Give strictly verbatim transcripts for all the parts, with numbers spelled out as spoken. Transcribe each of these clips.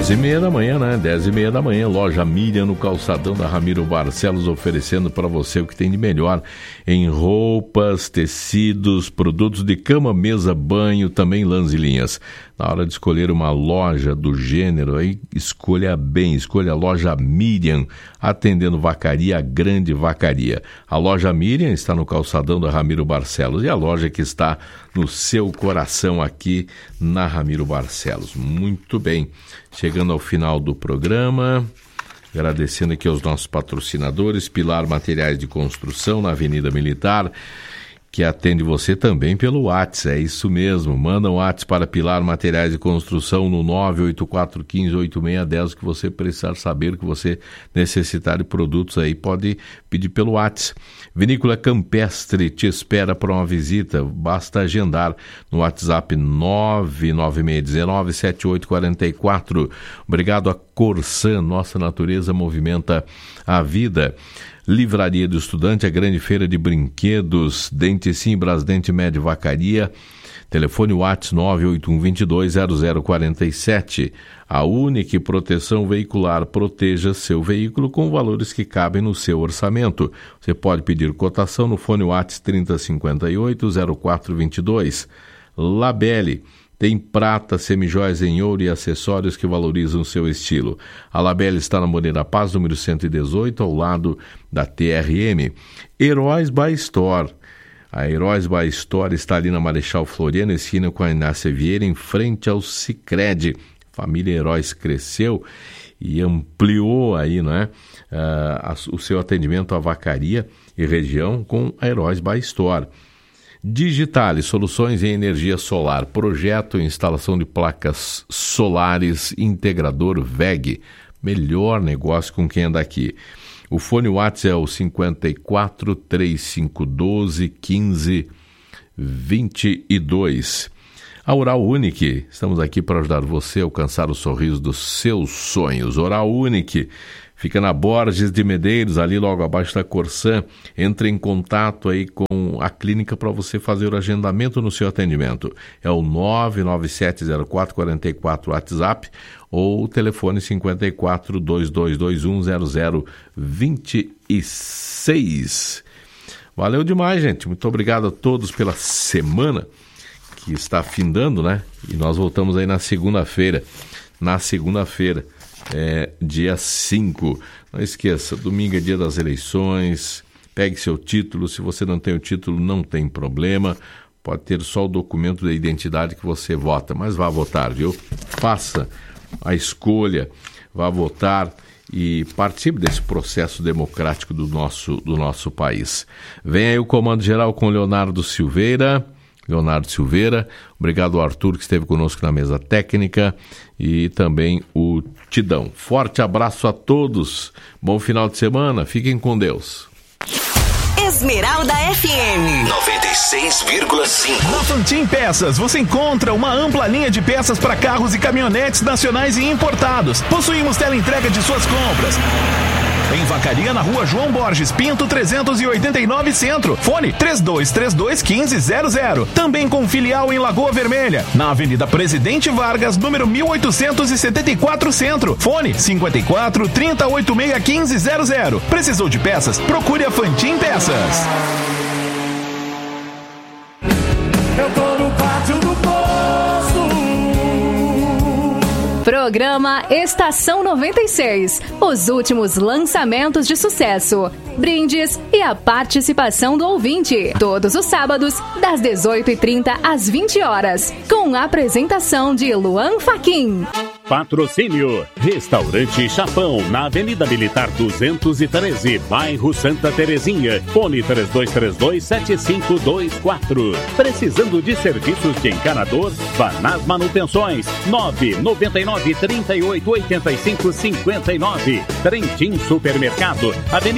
dez e meia da manhã, né? dez e meia da manhã, loja Miriam no calçadão da Ramiro Barcelos, oferecendo para você o que tem de melhor em roupas, tecidos, produtos de cama, mesa, banho, também lãs e linhas. Na hora de escolher uma loja do gênero, aí escolha bem, escolha a loja Miriam, atendendo Vacaria, Grande Vacaria. A loja Miriam está no calçadão da Ramiro Barcelos e a loja que está no seu coração aqui na Ramiro Barcelos. Muito bem, chegando ao final do programa, agradecendo aqui aos nossos patrocinadores, Pilar Materiais de Construção, na Avenida Militar, que atende você também pelo WhatsApp, é isso mesmo, manda um WhatsApp para Pilar Materiais de Construção no nove oito quatro um cinco oito seis um zero, que você precisar saber, que você necessitar de produtos aí, pode pedir pelo WhatsApp. Vinícola Campestre te espera para uma visita, basta agendar no WhatsApp nove nove seis um nove sete oito quatro quatro. Obrigado a Corsan, nossa natureza movimenta a vida. Livraria do Estudante, a grande feira de brinquedos, Dente Sim, Brasdente Med Vacaria, telefone WhatsApp nove oito um dois dois zero zero quatro sete. A Unique Proteção Veicular, proteja seu veículo com valores que cabem no seu orçamento. Você pode pedir cotação no fone WhatsApp trinta cinquenta e oito zero quatro vinte e dois. Labelle tem prata, semijóias em ouro e acessórios que valorizam o seu estilo. A Labelle está na Moreira Paz, número cento e dezoito, ao lado da T R M. Heróis by Store. A Heróis by Store está ali na Marechal Floriano, esquina com a Inácia Vieira, em frente ao Sicredi. Família Heróis cresceu e ampliou aí, né, uh, o seu atendimento à vacaria e região com a Heróis by Store. Digitale, soluções em energia solar, projeto e instalação de placas solares, integrador V E G, melhor negócio com quem anda aqui. O fone WhatsApp é o cinco quatro, três cinco um dois, um cinco dois dois. A Oral Unique, estamos aqui para ajudar você a alcançar o sorriso dos seus sonhos. Oral Unique, fica na Borges de Medeiros, ali logo abaixo da Corsan. Entre em contato aí com a clínica para você fazer o agendamento no seu atendimento. É o nove nove sete zero quatro quatro quatro WhatsApp ou o telefone cinco quatro, dois dois dois um, zero zero dois seis. Valeu demais, gente. Muito obrigado a todos pela semana que está findando, né? E nós voltamos aí na segunda-feira. Na segunda-feira. É, dia cinco. Não esqueça, domingo é dia das eleições. Pegue seu título. Se você não tem o título, não tem problema. Pode ter só o documento da identidade que você vota, mas vá votar, viu? Faça a escolha, vá votar e participe desse processo democrático do nosso, do nosso país. Vem aí o Comando Geral com Leonardo Silveira. Leonardo Silveira, obrigado ao Arthur que esteve conosco na mesa técnica e também o Tidão. Forte abraço a todos, bom final de semana, fiquem com Deus. Esmeralda F M noventa e seis vírgula cinco. Na Fantin Peças você encontra uma ampla linha de peças para carros e caminhonetes nacionais e importados. Possuímos teleentrega de suas compras. Em Vacaria, na rua João Borges Pinto, trezentos e oitenta e nove Centro. Fone três dois três dois, um cinco zero zero. Também com filial em Lagoa Vermelha. Na Avenida Presidente Vargas, número mil oitocentos e setenta e quatro Centro. Fone cinco quatro, trinta, oitenta e seis, quinze zero zero. Precisou de peças? Procure a Fantin Peças. Eu tô no pátio do posto. Programa Estação noventa e seis. Os últimos lançamentos de sucesso, brindes e a participação do ouvinte. Todos os sábados, das dezoito e trinta às vinte horas. Com a apresentação de Luan Fachin. Patrocínio Restaurante Chapão, na Avenida Militar duzentos e treze, bairro Santa Terezinha. Fone três dois três dois, sete cinco dois quatro. Precisando de serviços de encanador? Vá nas manutenções. nove nove nove, trinta e oito, oitenta e cinco, cinquenta e nove. Trentin Supermercado, Avenida Francisco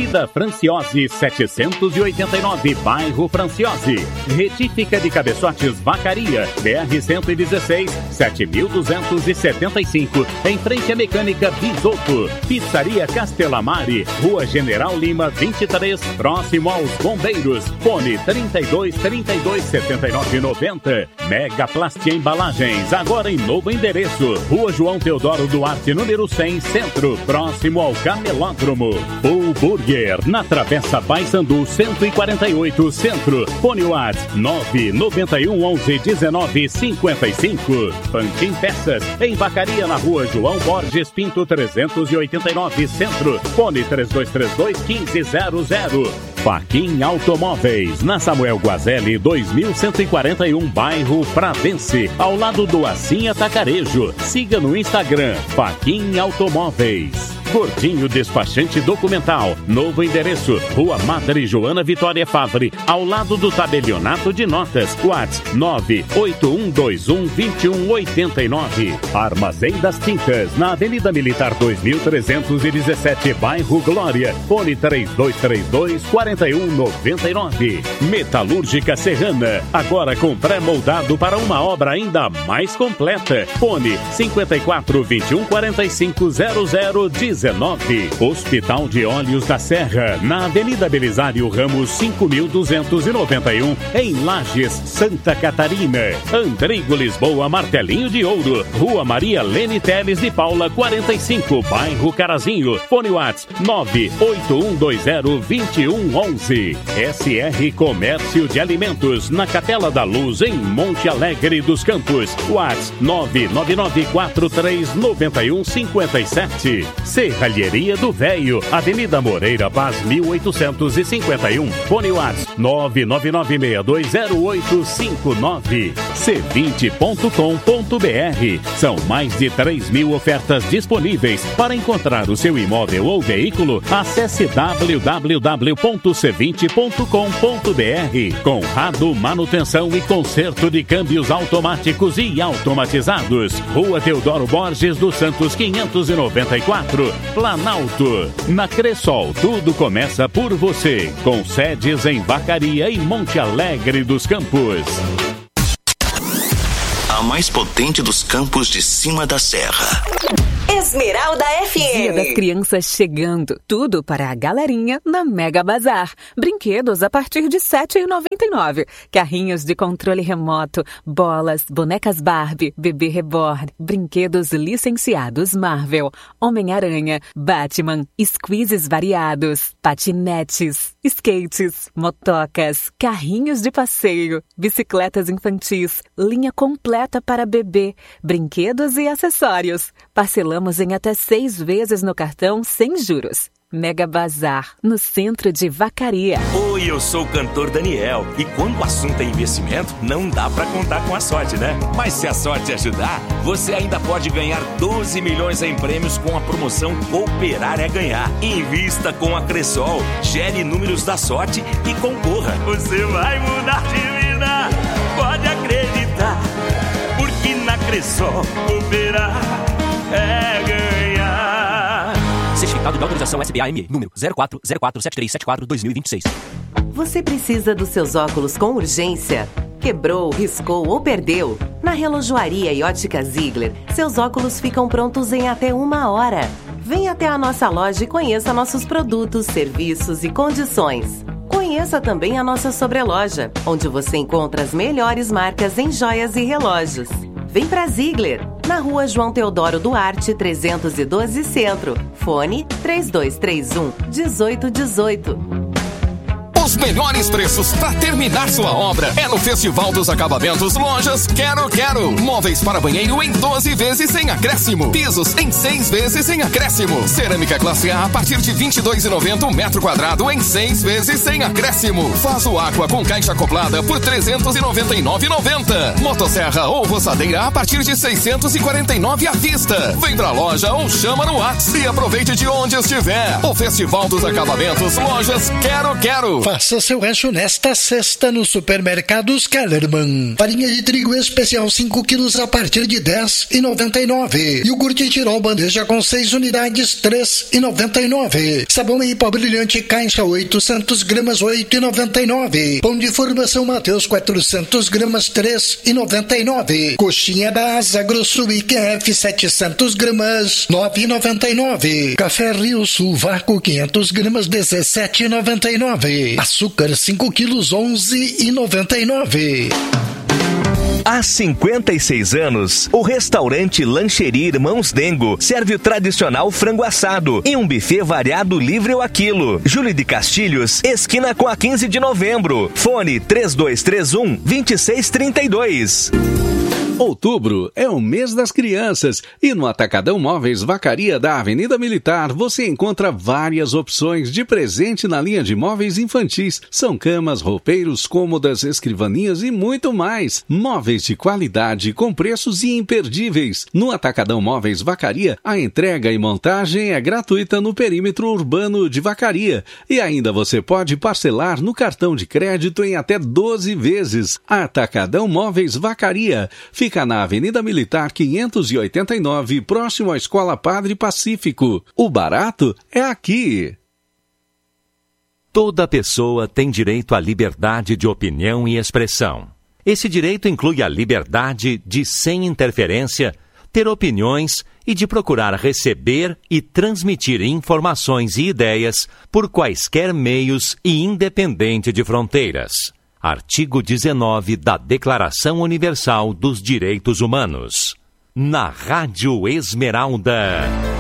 Franciose setecentos e oitenta e nove, bairro Franciose. Retífica de cabeçotes Vacaria, B R cento e dezesseis, sete mil duzentos e setenta e cinco, em frente à Mecânica Bisoto. Pizzaria Castelamari, Rua General Lima vinte e três, próximo aos Bombeiros. Fone trinta e dois, trinta e dois, setenta e nove, noventa. Mega Plastia Embalagens, agora em novo endereço. Rua João Teodoro Duarte, número cem, Centro, próximo ao Camelódromo. Full Burger, na Travessa Paissandu cento e quarenta e oito, Centro. Fone WhatsApp nove nove um, onze, dezenove, cinquenta e cinco. Pantin Peças, em Vacaria, na Rua João Borges Pinto trezentos e oitenta e nove, Centro. Fone três dois três dois, um cinco zero zero. Faquin Automóveis, na Samuel Guazelli dois mil cento e quarenta e um, bairro Pradense, ao lado do Assim Atacarejo. Siga no Instagram, Faquin Automóveis. Gordinho Despachante Documental, novo endereço, Rua Madre Joana Vitória Favre, ao lado do Tabelionato de Notas. WhatsApp nove oito um dois um, dois um oito nove. Armazém das Tintas, na Avenida Militar dois mil trezentos e dezessete, bairro Glória. Fone três dois três dois, quatro um nove nove. Metalúrgica Serrana, agora com pré-moldado para uma obra ainda mais completa. Fone cinquenta e quatro, vinte e um, quarenta e cinco, zero zero dezenove. Hospital de Olhos da Serra, na Avenida Belisário Ramos cinco mil duzentos e noventa e um, em Lages, Santa Catarina. Andrigo Lisboa Martelinho de Ouro, Rua Maria Lene Teles de Paula quarenta e cinco, bairro Carazinho. Fone WhatsApp nove oito um dois zero, dois um um um. S R Comércio de Alimentos, na Capela da Luz, em Monte Alegre dos Campos. WhatsApp nove nove nove quatro três nove um cinco sete. Serralheria do Véio, Avenida Moreira Paz mil oitocentos e cinquenta e um. Fone WhatsApp nove nove nove seis dois zero oito cinco nove. C vinte ponto com ponto b r. São mais de três mil ofertas disponíveis. Para encontrar o seu imóvel ou veículo, acesse w w w ponto c vinte ponto com ponto b r. Conrado Manutenção e Conserto de Câmbios Automáticos e Automatizados. Rua Teodoro Borges dos Santos quinhentos e noventa e quatro, Planalto. Na Cressol, tudo começa por você. Com sedes em Vacaria e Monte Alegre dos Campos. A mais potente dos campos de cima da serra. Esmeralda F M. Dia das Crianças chegando. Tudo para a galerinha na Mega Bazar. Brinquedos a partir de sete reais e noventa e nove centavos. Carrinhos de controle remoto, bolas, bonecas Barbie, bebê reborn, brinquedos licenciados Marvel, Homem-Aranha, Batman, squeezes variados, patinetes, skates, motocas, carrinhos de passeio, bicicletas infantis, linha completa para bebê, brinquedos e acessórios. Parcelamos em até seis vezes no cartão sem juros. Mega Bazar, no centro de Vacaria. Oi, eu sou o cantor Daniel. E quando o assunto é investimento, não dá pra contar com a sorte, né? Mas se a sorte ajudar, você ainda pode ganhar doze milhões em prêmios com a promoção Cooperar é Ganhar. Invista com a Cressol, gere números da sorte e concorra. Você vai mudar de vida, pode acreditar. Porque na Cressol, cooperar é ganhar. Certificado de autorização S B A M E, número zero quatro zero quatro sete três sete quatro dois mil e vinte e seis. Você precisa dos seus óculos com urgência? Quebrou, riscou ou perdeu? Na Relojoaria e Ótica Ziegler, seus óculos ficam prontos em até uma hora. Venha até a nossa loja e conheça nossos produtos, serviços e condições. Conheça também a nossa sobreloja, onde você encontra as melhores marcas em joias e relógios. Vem pra Ziegler, na Rua João Teodoro Duarte, trezentos e doze Centro. Fone três dois três um, um oito um oito. Os melhores preços para terminar sua obra é no Festival dos Acabamentos Lojas Quero Quero. Móveis para banheiro em doze vezes sem acréscimo. Pisos em seis vezes sem acréscimo. Cerâmica classe A a partir de vinte e dois reais e noventa centavos um metro quadrado em seis vezes sem acréscimo. Vaso Aqua com caixa acoplada por trezentos e noventa e nove reais e noventa centavos. Motosserra ou roçadeira a partir de seiscentos e quarenta e nove reais à vista. Vem pra loja ou chama no WhatsApp e aproveite de onde estiver. O Festival dos Acabamentos Lojas Quero Quero. Faça seu rancho nesta sexta no Supermercados Kellerman. Farinha de trigo especial cinco quilos a partir de dez reais e noventa e nove centavos. Iogurte Tirol bandeja com seis unidades, três reais e noventa e nove centavos. Sabão em pó brilhante caixa oitocentos gramas, oito reais e noventa e nove centavos. Pão de formação Mateus quatrocentos gramas, três reais e noventa e nove centavos. Coxinha da Asa Grosso I Q F setecentos gramas, nove reais e noventa e nove centavos. Café Rio Sul Vácuo quinhentos gramas, dezessete reais e noventa e nove centavos. Açúcar cinco quilos, onze reais e noventa e nove centavos. Há cinquenta e seis anos, o restaurante Lancheria Irmãos Dengo serve o tradicional frango assado em um buffet variado livre ao aquilo. Júlio de Castilhos, esquina com a quinze de novembro. Fone três dois três um, dois seis três dois. Outubro é o mês das crianças e no Atacadão Móveis Vacaria da Avenida Militar você encontra várias opções de presente na linha de móveis infantis. São camas, roupeiros, cômodas, escrivaninhas e muito mais. Móveis de qualidade com preços imperdíveis. No Atacadão Móveis Vacaria, a entrega e montagem é gratuita no perímetro urbano de Vacaria. E ainda você pode parcelar no cartão de crédito em até doze vezes. Atacadão Móveis Vacaria. Fica na Avenida Militar quinhentos e oitenta e nove, próximo à Escola Padre Pacífico. O barato é aqui. Toda pessoa tem direito à liberdade de opinião e expressão. Esse direito inclui a liberdade de, sem interferência, ter opiniões e de procurar receber e transmitir informações e ideias por quaisquer meios e independente de fronteiras. Artigo dezenove da Declaração Universal dos Direitos Humanos. Na Rádio Esmeralda.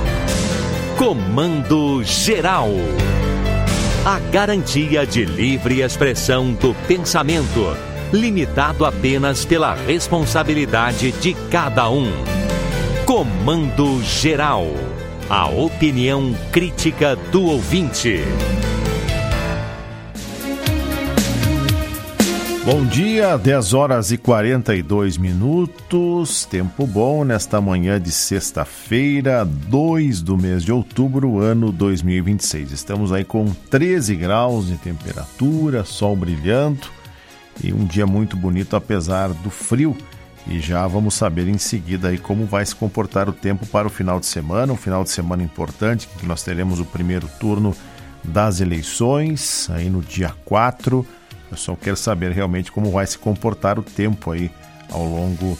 Comando Geral. A garantia de livre expressão do pensamento, limitado apenas pela responsabilidade de cada um. Comando Geral. A opinião crítica do ouvinte. Bom dia, dez horas e quarenta e dois minutos, tempo bom nesta manhã de sexta-feira, dois do mês de outubro, ano dois mil e vinte e seis. Estamos aí com treze graus de temperatura, sol brilhando e um dia muito bonito apesar do frio. E já vamos saber em seguida aí como vai se comportar o tempo para o final de semana, um final de semana importante, que nós teremos o primeiro turno das eleições, aí no dia quatro. Eu só quero saber realmente como vai se comportar o tempo aí ao longo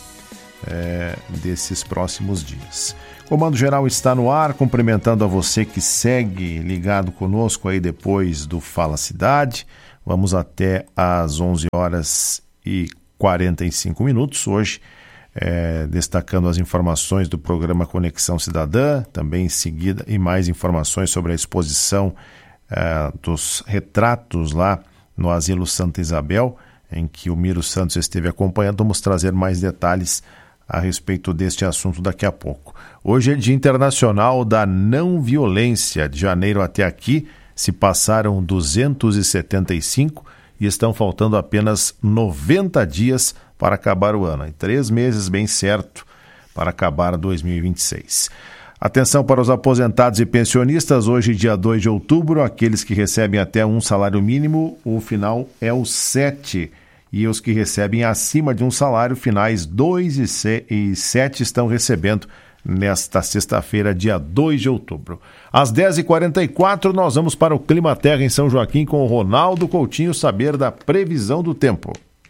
é, desses próximos dias. O Comando Geral está no ar, cumprimentando a você que segue ligado conosco aí depois do Fala Cidade. Vamos até às onze horas e quarenta e cinco minutos hoje, é, destacando as informações do programa Conexão Cidadã, também em seguida e mais informações sobre a exposição é, dos retratos lá no Asilo Santa Isabel, em que o Miro Santos esteve acompanhando. Vamos trazer mais detalhes a respeito deste assunto daqui a pouco. Hoje é Dia Internacional da Não Violência. De janeiro até aqui se passaram duzentos e setenta e cinco e estão faltando apenas noventa dias para acabar o ano. E três meses bem certo para acabar dois mil e vinte e seis. Atenção para os aposentados e pensionistas, hoje dia dois de outubro, aqueles que recebem até um salário mínimo, o final é o sete, e os que recebem acima de um salário, finais dois e sete estão recebendo nesta sexta-feira, dia dois de outubro. Às dez e quarenta e quatro, nós vamos para o Clima Terra em São Joaquim com o Ronaldo Coutinho, saber da previsão do tempo.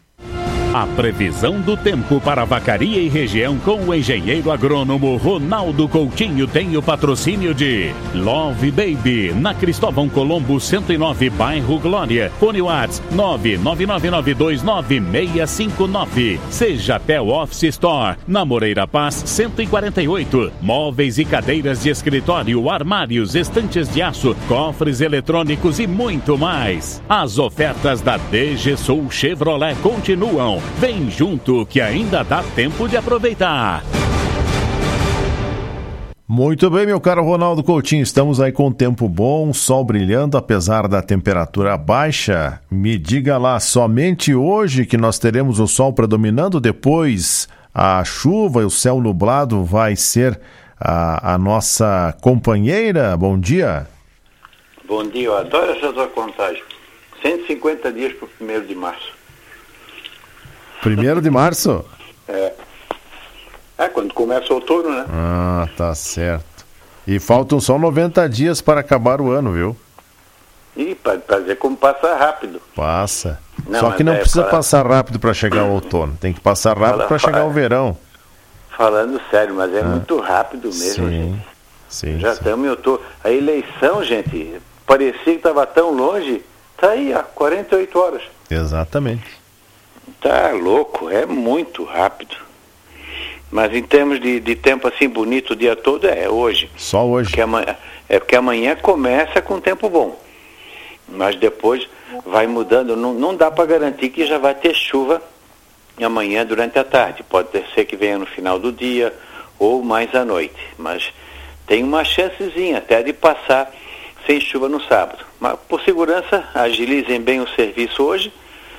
A previsão do tempo para Vacaria e região com o engenheiro agrônomo Ronaldo Coutinho tem o patrocínio de Love Baby, na Cristóvão Colombo cento e nove, bairro Glória. Fone WhatsApp nove nove nove nove dois nove seis cinco nove. Seja até o Office Store, na Moreira Paz cento e quarenta e oito. Móveis e cadeiras de escritório, armários, estantes de aço, cofres eletrônicos e muito mais. As ofertas da D G Sul Chevrolet continuam. Vem junto que ainda dá tempo de aproveitar. Muito bem, meu caro Ronaldo Coutinho, estamos aí com tempo bom, sol brilhando, apesar da temperatura baixa. Me diga lá, somente hoje que nós teremos o sol predominando, depois a chuva e o céu nublado vai ser a, a nossa companheira? Bom dia. Bom dia, eu adoro essa tua contagem. cento e cinquenta dias para o primeiro de março. primeiro de março? É. É, quando começa o outono, né? Ah, tá certo. E faltam só noventa dias para acabar o ano, viu? E para dizer como passa rápido. Passa. Não, só que não é, precisa fala... passar rápido para chegar o outono. Tem que passar rápido para chegar o verão. Falando sério, mas é ah. muito rápido mesmo, sim, gente. Sim, Já estamos em outono. A eleição, gente, parecia que estava tão longe, tá aí há quarenta e oito horas. Exatamente. Tá louco, é muito rápido. Mas em termos de, de tempo assim bonito o dia todo, é hoje. Só hoje. Porque amanhã, é porque amanhã começa com tempo bom. Mas depois vai mudando, não, não dá para garantir que já vai ter chuva amanhã durante a tarde. Pode ser que venha no final do dia ou mais à noite. Mas tem uma chancezinha até de passar sem chuva no sábado. Mas por segurança, agilizem bem o serviço hoje.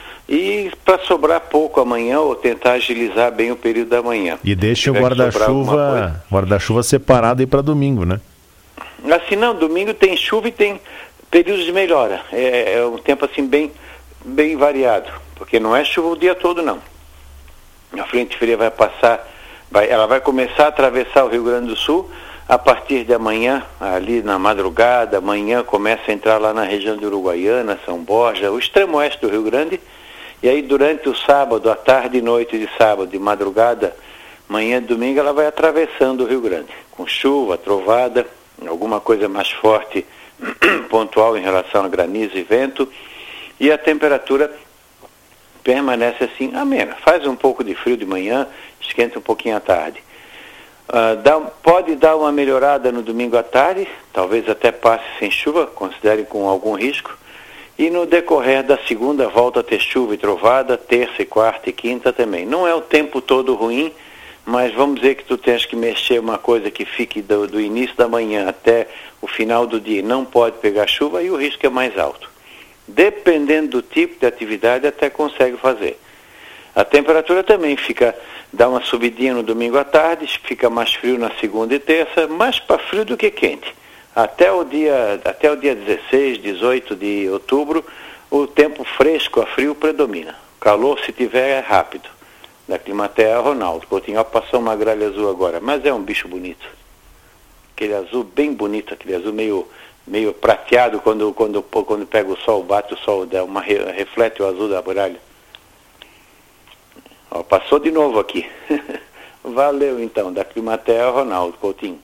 E para sobrar pouco amanhã, ou tentar agilizar bem o período da manhã. E deixa o guarda-chuva guarda-chuva separado aí para domingo, né? Assim não, domingo tem chuva e tem períodos de melhora. É, é um tempo assim bem, bem variado, porque não é chuva o dia todo não. A frente fria vai passar, vai, ela vai começar a atravessar o Rio Grande do Sul a partir de amanhã, ali na madrugada, amanhã começa a entrar lá na região de Uruguaiana, São Borja, o extremo oeste do Rio Grande. E aí durante o sábado, à tarde e noite de sábado, de madrugada, manhã e domingo, ela vai atravessando o Rio Grande, com chuva, trovada, alguma coisa mais forte, pontual em relação a granizo e vento, e a temperatura permanece assim amena. Faz um pouco de frio de manhã, esquenta um pouquinho à tarde. Uh, dá, pode dar uma melhorada no domingo à tarde, talvez até passe sem chuva, considere com algum risco. E no decorrer da segunda volta a ter chuva e trovada, terça e quarta e quinta também. Não é o tempo todo ruim, mas vamos dizer que tu tens que mexer uma coisa que fique do, do início da manhã até o final do dia e não pode pegar chuva e o risco é mais alto. Dependendo do tipo de atividade até consegue fazer. A temperatura também fica, dá uma subidinha no domingo à tarde, fica mais frio na segunda e terça, mais para frio do que quente. Até o dia, até o dia dezesseis, dezoito de outubro, o tempo fresco a frio predomina. Calor, se tiver, é rápido. Da Climatea, Ronaldo Coutinho. Ó, passou uma gralha azul agora, mas é um bicho bonito. Aquele azul bem bonito, aquele azul meio, meio prateado, quando, quando, quando pega o sol, bate o sol, dá uma, reflete o azul da gralha. Ó, passou de novo aqui. Valeu então, da Climatea, Ronaldo Coutinho.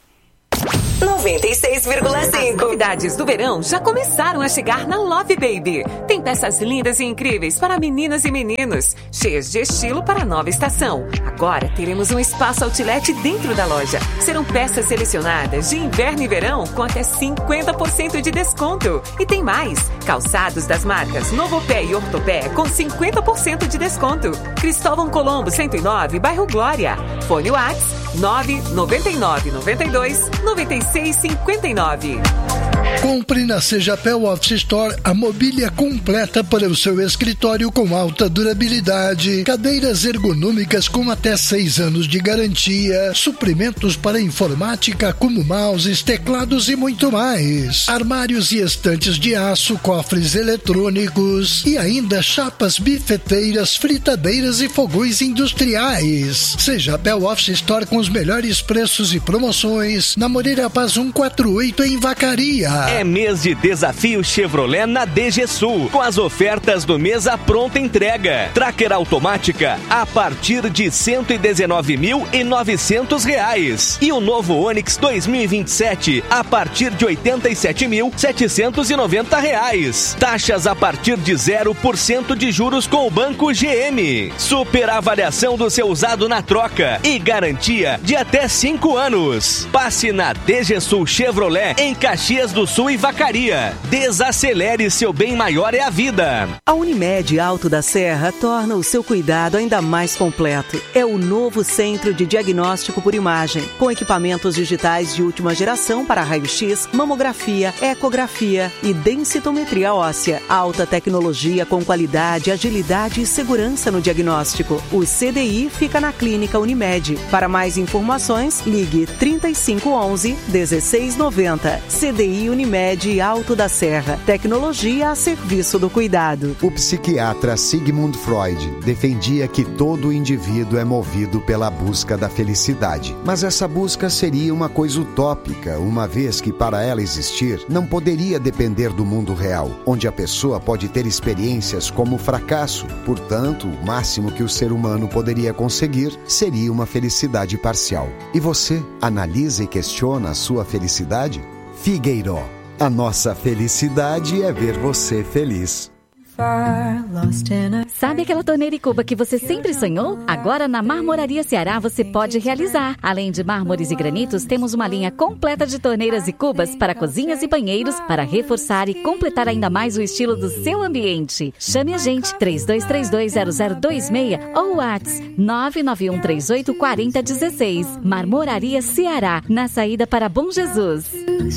noventa e seis vírgula cinco. As novidades do verão já começaram a chegar na Love Baby. Tem peças lindas e incríveis para meninas e meninos, cheias de estilo para a nova estação. Agora teremos um espaço outlet dentro da loja. Serão peças selecionadas de inverno e verão com até cinquenta por cento de desconto. E tem mais, calçados das marcas Novopé e Ortopé com cinquenta por cento de desconto. Cristóvão Colombo cento e nove, bairro Glória. Fone WhatsApp nove nove nove nove dois nove seis cinco nove. Compre na Sejapel Office Store a mobília completa para o seu escritório com alta durabilidade, cadeiras ergonômicas com até seis anos de garantia, suprimentos para informática como mouses, teclados e muito mais, armários e estantes de aço, cofres eletrônicos e ainda chapas bifeteiras, fritadeiras e fogões industriais. Sejapel Office Store com os melhores preços e promoções na Moreira Paz cento e quarenta e oito em Vacaria. É mês de desafio Chevrolet na D G Sul, com as ofertas do mês à pronta entrega. Tracker automática a partir de cento e dezenove mil e novecentos reais. E o novo Onix dois mil e vinte e sete a partir de oitenta e sete mil setecentos e noventa reais. Taxas a partir de zero por cento de juros com o Banco G M. Super avaliação do seu usado na troca e garantia de até cinco anos. Passe na D G Sul Chevrolet em Caxias do Sul e Vacaria. Desacelere, seu bem maior é a vida. A Unimed Alto da Serra torna o seu cuidado ainda mais completo. É o novo centro de diagnóstico por imagem, com equipamentos digitais de última geração para raio-x, mamografia, ecografia e densitometria óssea. Alta tecnologia com qualidade, agilidade e segurança no diagnóstico. O C D I fica na Clínica Unimed. Para mais informações, ligue trinta e cinco onze, dezesseis noventa. C D I Unimed e Alto da Serra. Tecnologia a serviço do cuidado. O psiquiatra Sigmund Freud defendia que todo indivíduo é movido pela busca da felicidade. Mas essa busca seria uma coisa utópica, uma vez que para ela existir, não poderia depender do mundo real, onde a pessoa pode ter experiências como fracasso. Portanto, o máximo que o ser humano poderia conseguir seria uma felicidade parcial. E você, analisa e questiona a sua felicidade? Figueiró, a nossa felicidade é ver você feliz. Sabe aquela torneira e cuba que você sempre sonhou? Agora na Marmoraria Ceará você pode realizar. Além de mármores e granitos, temos uma linha completa de torneiras e cubas para cozinhas e banheiros para reforçar e completar ainda mais o estilo do seu ambiente. Chame a gente três dois três dois zero zero dois seis ou WhatsApp nove nove um três oito quatro zero um seis. Marmoraria Ceará, na saída para Bom Jesus.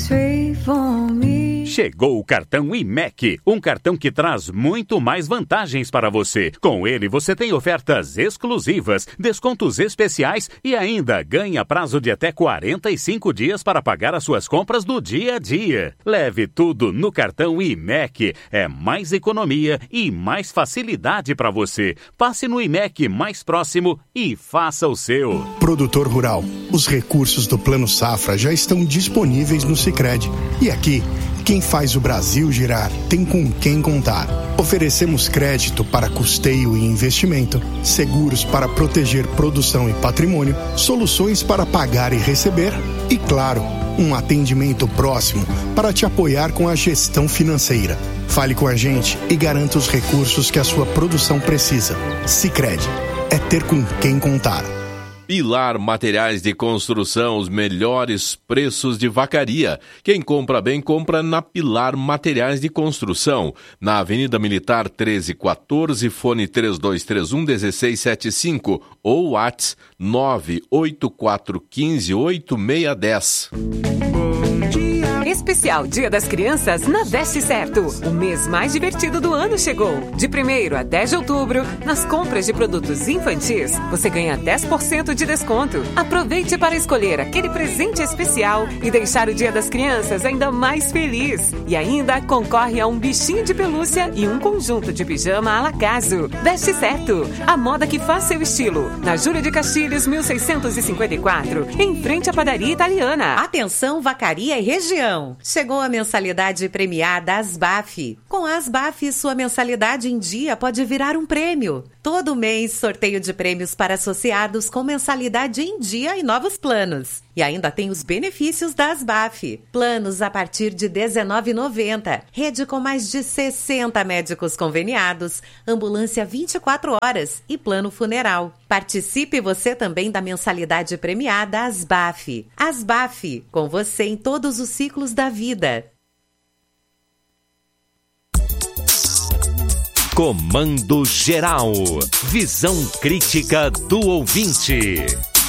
Chegou o cartão I M E C, um cartão que traz muito mais vantagens para você. Com ele, você tem ofertas exclusivas, descontos especiais e ainda ganha prazo de até quarenta e cinco dias para pagar as suas compras do dia a dia. Leve tudo no cartão I M E C. É mais economia e mais facilidade para você. Passe no I M E C mais próximo e faça o seu. Produtor rural, os recursos do Plano Safra já estão disponíveis no Sicredi. E aqui, quem faz o Brasil girar tem com quem contar. Oferecemos crédito para custeio e investimento, seguros para proteger produção e patrimônio, soluções para pagar e receber e, claro, um atendimento próximo para te apoiar com a gestão financeira. Fale com a gente e garanta os recursos que a sua produção precisa. Sicredi, é ter com quem contar. Pilar Materiais de Construção, os melhores preços de Vacaria. Quem compra bem, compra na Pilar Materiais de Construção. Na Avenida Militar treze quatorze, fone três dois três um um seis sete cinco ou WhatsApp nove oito quatro um cinco oito seis um zero. Especial Dia das Crianças na Veste Certo. O mês mais divertido do ano chegou. De primeiro a dez de outubro, nas compras de produtos infantis, você ganha dez por cento de desconto. Aproveite para escolher aquele presente especial e deixar o Dia das Crianças ainda mais feliz. E ainda concorre a um bichinho de pelúcia e um conjunto de pijama à la caso. Veste Certo, a moda que faz seu estilo. Na Júlia de Castilhos, mil seiscentos e cinquenta e quatro, em frente à padaria italiana. Atenção, Vacaria e região. Chegou a mensalidade premiada Asbaf. Com a Asbaf, sua mensalidade em dia pode virar um prêmio. Todo mês, sorteio de prêmios para associados com mensalidade em dia e novos planos. E ainda tem os benefícios da Asbaf. Planos a partir de dezenove reais e noventa centavos. Rede com mais de sessenta médicos conveniados, ambulância vinte e quatro horas e plano funeral. Participe você também da mensalidade premiada Asbaf. Asbaf, com você em todos os ciclos da vida. Comando Geral. Visão crítica do ouvinte.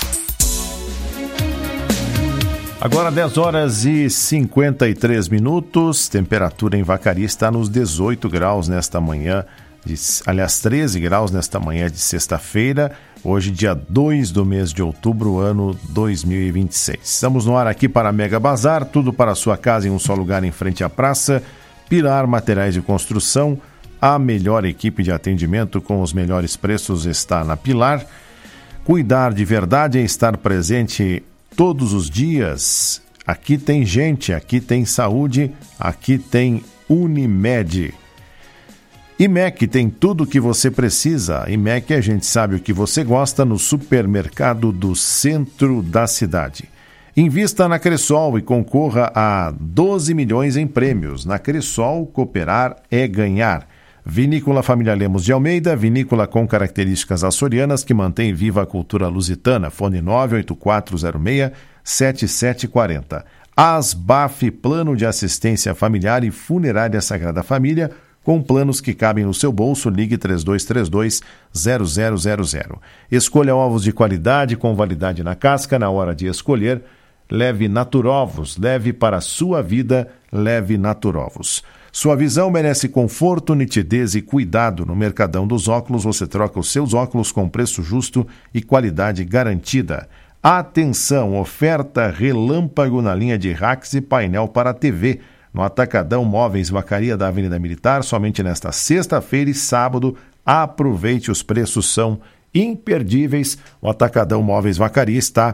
Agora dez horas e cinquenta e três minutos, temperatura em Vacaria está nos dezoito graus nesta manhã, de, aliás treze graus nesta manhã de sexta-feira, hoje dia dois do mês de outubro, ano dois mil e vinte e seis. Estamos no ar aqui para Mega Bazar, tudo para a sua casa em um só lugar em frente à praça. Pilar Materiais de Construção, a melhor equipe de atendimento com os melhores preços está na Pilar. Cuidar de verdade é estar presente todos os dias. Aqui tem gente, aqui tem saúde, aqui tem Unimed. I M E C tem tudo o que você precisa. I M E C, a gente sabe o que você gosta no supermercado do centro da cidade. Invista na Cressol e concorra a doze milhões em prêmios. Na Cressol, cooperar é ganhar. Vinícola Família Lemos de Almeida, vinícola com características açorianas que mantém viva a cultura lusitana. Fone nove oito quatro zero seis sete sete quatro zero. Asbaf, plano de assistência familiar e funerária Sagrada Família, com planos que cabem no seu bolso. Ligue três dois três dois zero zero zero zero. Escolha ovos de qualidade com validade na casca. Na hora de escolher, leve Naturovos, leve para a sua vida, leve Naturovos. Sua visão merece conforto, nitidez e cuidado. No Mercadão dos Óculos, você troca os seus óculos com preço justo e qualidade garantida. Atenção, oferta relâmpago na linha de racks e painel para T V. no Atacadão Móveis Vacaria da Avenida Militar, somente nesta sexta-feira e sábado. Aproveite, os preços são imperdíveis. O Atacadão Móveis Vacaria está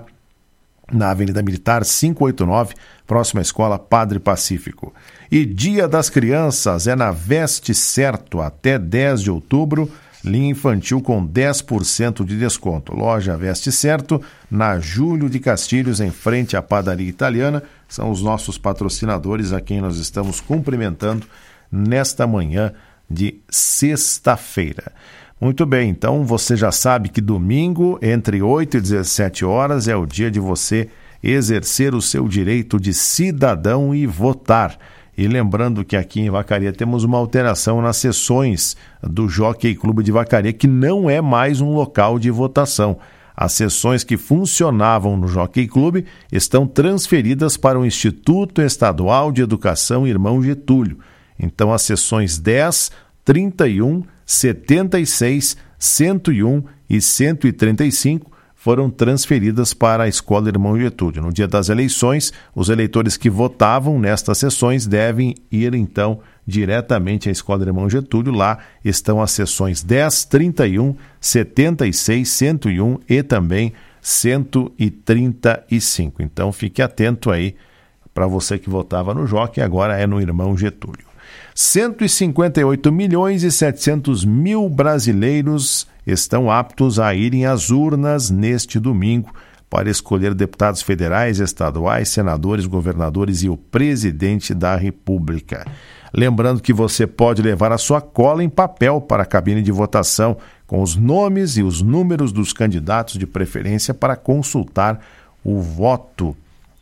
na Avenida Militar quinhentos e oitenta e nove, próxima à Escola Padre Pacífico. E Dia das Crianças é na Veste Certo, até dez de outubro, linha infantil com dez por cento de desconto. Loja Veste Certo, na Júlio de Castilhos, em frente à Padaria Italiana. São os nossos patrocinadores a quem nós estamos cumprimentando nesta manhã de sexta-feira. Muito bem, então você já sabe que domingo, entre oito e dezessete horas, é o dia de você exercer o seu direito de cidadão e votar. E lembrando que aqui em Vacaria temos uma alteração nas sessões do Jockey Clube de Vacaria, que não é mais um local de votação. As sessões que funcionavam no Jockey Clube estão transferidas para o Instituto Estadual de Educação Irmão Getúlio. Então as sessões dez, trinta e um, setenta e seis, cento e um e cento e trinta e cinco foram transferidas para a Escola Irmão Getúlio. No dia das eleições, os eleitores que votavam nestas sessões devem ir, então, diretamente à Escola Irmão Getúlio. Lá estão as sessões dez, trinta e um, setenta e seis, cento e um e também cento e trinta e cinco. Então, fique atento aí para você que votava no Jockey, agora é no Irmão Getúlio. cento e cinquenta e oito milhões e setecentos mil brasileiros estão aptos a irem às urnas neste domingo para escolher deputados federais, estaduais, senadores, governadores e o presidente da República. Lembrando que você pode levar a sua cola em papel para a cabine de votação com os nomes e os números dos candidatos de preferência para consultar o voto.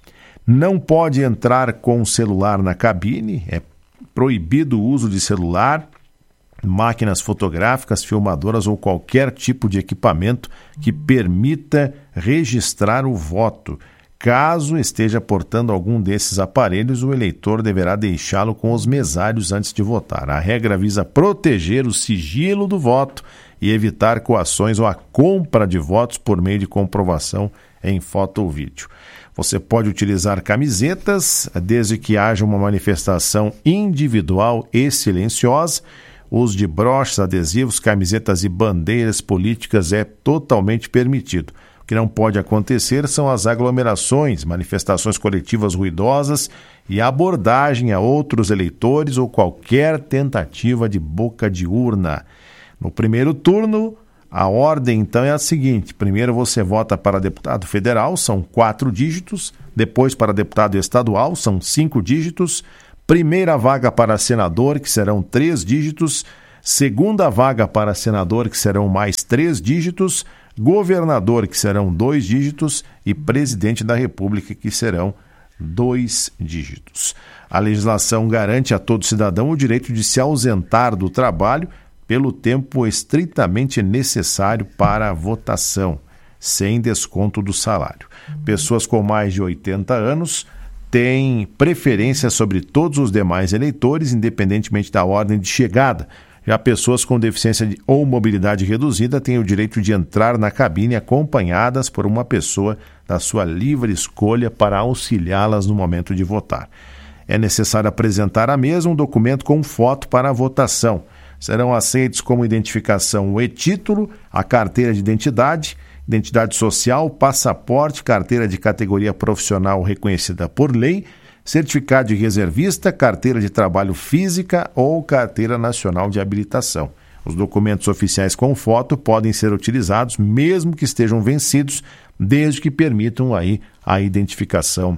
Não pode entrar com o celular na cabine, é proibido o uso de celular, máquinas fotográficas, filmadoras ou qualquer tipo de equipamento que permita registrar o voto. Caso esteja portando algum desses aparelhos, o eleitor deverá deixá-lo com os mesários antes de votar. A regra visa proteger o sigilo do voto e evitar coações ou a compra de votos por meio de comprovação em foto ou vídeo. Você pode utilizar camisetas, desde que haja uma manifestação individual e silenciosa. O uso de broches, adesivos, camisetas e bandeiras políticas é totalmente permitido. O que não pode acontecer são as aglomerações, manifestações coletivas ruidosas e abordagem a outros eleitores ou qualquer tentativa de boca de urna. No primeiro turno, a ordem, então, é a seguinte: primeiro você vota para deputado federal, são quatro dígitos. Depois para deputado estadual, são cinco dígitos. Primeira vaga para senador, que serão três dígitos. Segunda vaga para senador, que serão mais três dígitos. Governador, que serão dois dígitos. E presidente da República, que serão dois dígitos. A legislação garante a todo cidadão o direito de se ausentar do trabalho pelo tempo estritamente necessário para a votação, sem desconto do salário. Pessoas com mais de oitenta anos têm preferência sobre todos os demais eleitores, independentemente da ordem de chegada. Já pessoas com deficiência de, ou mobilidade reduzida têm o direito de entrar na cabine acompanhadas por uma pessoa da sua livre escolha para auxiliá-las no momento de votar. É necessário apresentar à mesa um documento com foto para a votação. Serão aceitos como identificação o e-título, a carteira de identidade, identidade social, passaporte, carteira de categoria profissional reconhecida por lei, certificado de reservista, carteira de trabalho física ou carteira nacional de habilitação. Os documentos oficiais com foto podem ser utilizados mesmo que estejam vencidos, desde que permitam aí a identificação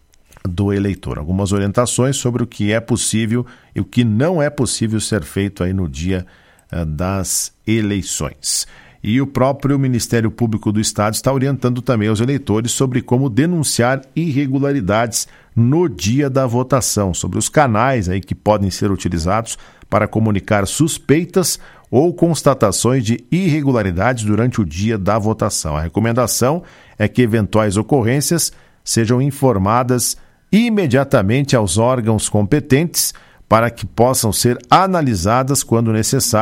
do eleitor. Algumas orientações sobre o que é possível e o que não é possível ser feito aí no dia uh, das eleições. E o próprio Ministério Público do Estado está orientando também os eleitores sobre como denunciar irregularidades no dia da votação, sobre os canais aí que podem ser utilizados para comunicar suspeitas ou constatações de irregularidades durante o dia da votação. A recomendação é que eventuais ocorrências sejam informadas imediatamente aos órgãos competentes para que possam ser analisadas quando necessário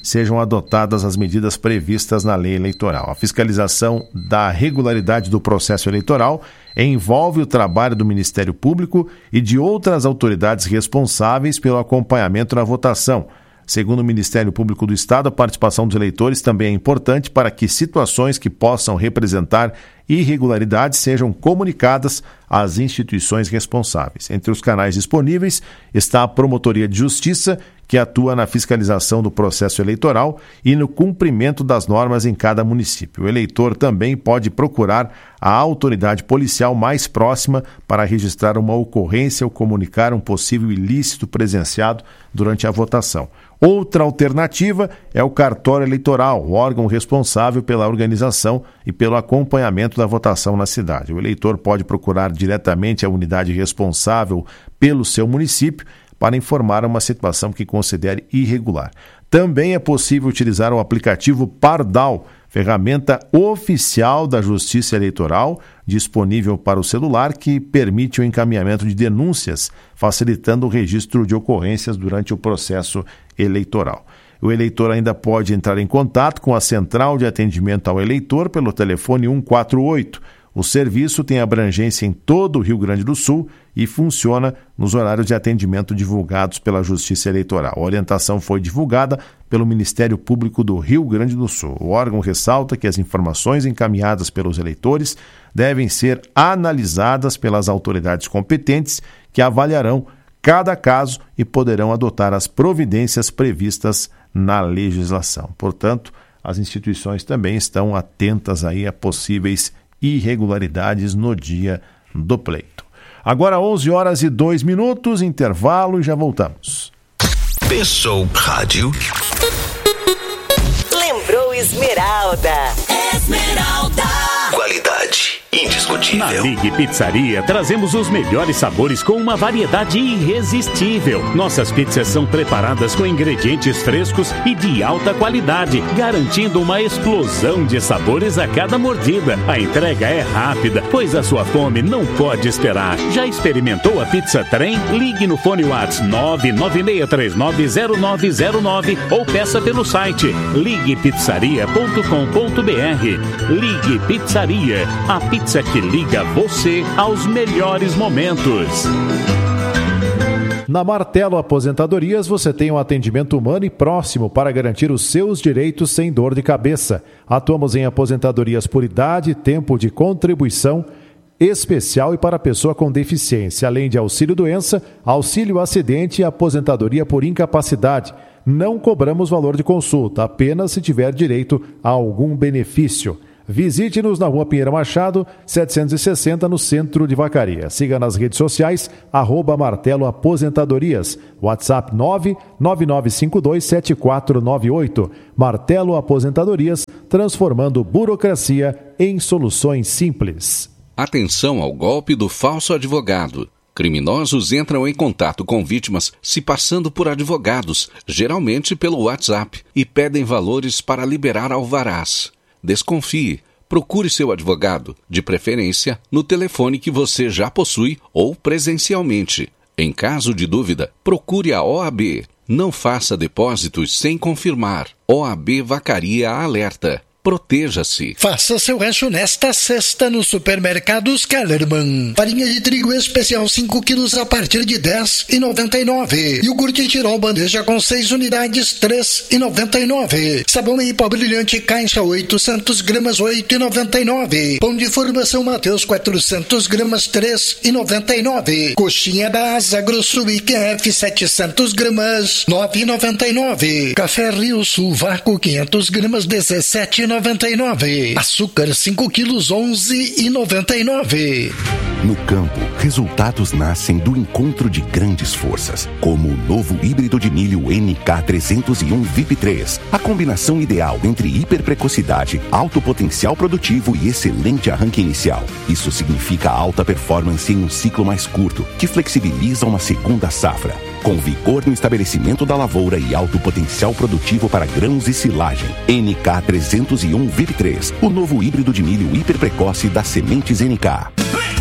sejam adotadas as medidas previstas na lei eleitoral. A fiscalização da regularidade do processo eleitoral envolve o trabalho do Ministério Público e de outras autoridades responsáveis pelo acompanhamento da votação. Segundo o Ministério Público do Estado, a participação dos eleitores também é importante para que situações que possam representar irregularidades sejam comunicadas às instituições responsáveis. Entre os canais disponíveis está a Promotoria de Justiça, que atua na fiscalização do processo eleitoral e no cumprimento das normas em cada município. O eleitor também pode procurar a autoridade policial mais próxima para registrar uma ocorrência ou comunicar um possível ilícito presenciado durante a votação. Outra alternativa é o cartório eleitoral, o órgão responsável pela organização e pelo acompanhamento da votação na cidade. O eleitor pode procurar diretamente a unidade responsável pelo seu município para informar uma situação que considere irregular. Também é possível utilizar o aplicativo Pardal, ferramenta oficial da Justiça Eleitoral, disponível para o celular, que permite o encaminhamento de denúncias, facilitando o registro de ocorrências durante o processo eleitoral. O eleitor ainda pode entrar em contato com a Central de Atendimento ao Eleitor pelo telefone um quatro oito. O serviço tem abrangência em todo o Rio Grande do Sul e funciona nos horários de atendimento divulgados pela Justiça Eleitoral. A orientação foi divulgada pelo Ministério Público do Rio Grande do Sul. O órgão ressalta que as informações encaminhadas pelos eleitores devem ser analisadas pelas autoridades competentes, que avaliarão cada caso e poderão adotar as providências previstas na legislação. Portanto, as instituições também estão atentas aí a possíveis irregularidades no dia do pleito. Agora onze horas e dois minutos, intervalo e já voltamos. Pensou Rádio. Lembrou Esmeralda. Esmeralda. Qualidade indiscutível. Na Ligue Pizzaria, trazemos os melhores sabores com uma variedade irresistível. Nossas pizzas são preparadas com ingredientes frescos e de alta qualidade, garantindo uma explosão de sabores a cada mordida. A entrega é rápida, pois a sua fome não pode esperar. Já experimentou a Pizza Trem? Ligue no fone WhatsApp nove nove seis três nove zero nove zero nove ou peça pelo site ligue pizzaria ponto com ponto b r. Ligue Pizzaria, a pizza que liga você aos melhores momentos. Na Martelo Aposentadorias você tem um atendimento humano e próximo para garantir os seus direitos sem dor de cabeça. Atuamos em aposentadorias por idade, tempo de contribuição especial e para pessoa com deficiência, além de auxílio-doença, auxílio-acidente e aposentadoria por incapacidade. Não cobramos valor de consulta, apenas se tiver direito a algum benefício. Visite-nos na Rua Pinheiro Machado, setecentos e sessenta, no centro de Vacaria. Siga nas redes sociais, arroba Martelo Aposentadorias. WhatsApp nove nove nove cinco dois sete quatro nove oito. Martelo Aposentadorias, transformando burocracia em soluções simples. Atenção ao golpe do falso advogado. Criminosos entram em contato com vítimas se passando por advogados, geralmente pelo WhatsApp, e pedem valores para liberar alvarás. Desconfie. Procure seu advogado, de preferência no telefone que você já possui ou presencialmente. Em caso de dúvida, procure a O A B. Não faça depósitos sem confirmar. O A B Vacaria alerta. Proteja-se. Faça seu rancho nesta sexta no Supermercados Kellerman. Farinha de trigo especial cinco quilos a partir de dez reais e noventa e nove centavos. Iogurte Tirol bandeja com seis unidades, três reais e noventa e nove centavos. Sabão em pó brilhante caixa oitocentos gramas, oito reais e noventa e nove centavos. Pão de formação Mateus quatrocentos gramas, três reais e noventa e nove centavos. Coxinha da Asa Grosso I Q F setecentos gramas, nove reais e noventa e nove centavos. Café Rio Sul Vácuo quinhentos gramas, dezessete reais e noventa e nove centavos. Açúcar cinco quilos, onze reais e noventa e nove centavos. No campo, resultados nascem do encontro de grandes forças, como o novo híbrido de milho N K trezentos e um V I P três. A combinação ideal entre hiperprecocidade, alto potencial produtivo e excelente arranque inicial. Isso significa alta performance em um ciclo mais curto, que flexibiliza uma segunda safra. Com vigor no estabelecimento da lavoura e alto potencial produtivo para grãos e silagem. N K trezentos e um V I P três, o novo híbrido de milho hiperprecoce das sementes N K.